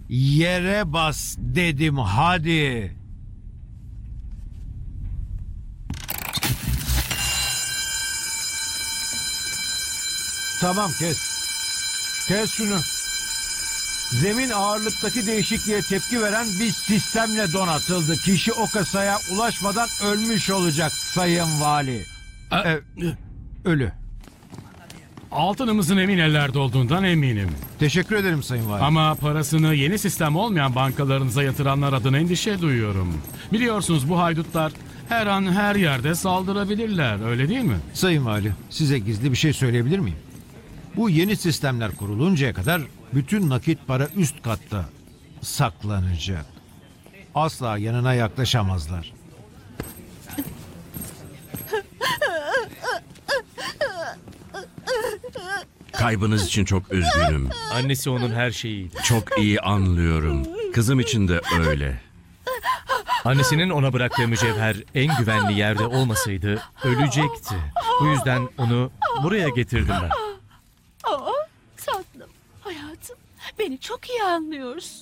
Yere bas dedim, hadi. Tamam, kes. Kes şunu. Zemin ağırlıktaki değişikliğe tepki veren bir sistemle donatıldı. Kişi o kasaya ulaşmadan ölmüş olacak Sayın Vali. Ölü. Altınımızın emin ellerde olduğundan eminim. Teşekkür ederim Sayın Vali. Ama parasını yeni sistem olmayan bankalarınıza yatıranlar adına endişe duyuyorum. Biliyorsunuz bu haydutlar her an her yerde saldırabilirler, öyle değil mi? Sayın Vali, size gizli bir şey söyleyebilir miyim? Bu yeni sistemler kuruluncaya kadar bütün nakit para üst katta saklanacak. Asla yanına yaklaşamazlar. Kaybınız için çok üzgünüm. Annesi onun her şeyiydi. Çok iyi anlıyorum. Kızım için de öyle. Annesinin ona bıraktığı mücevher en güvenli yerde olmasaydı ölecekti. Bu yüzden onu buraya getirdim ben. Tatlım, hayatım. Beni çok iyi anlıyorsun.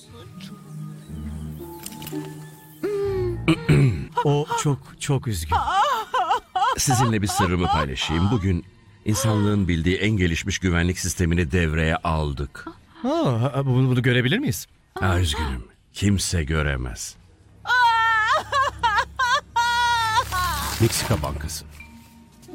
O çok üzgün. Sizinle bir sırrımı paylaşayım. Bugün insanlığın bildiği en gelişmiş güvenlik sistemini devreye aldık. Bunu görebilir miyiz? Üzgünüm. Kimse göremez. Meksika Bankası.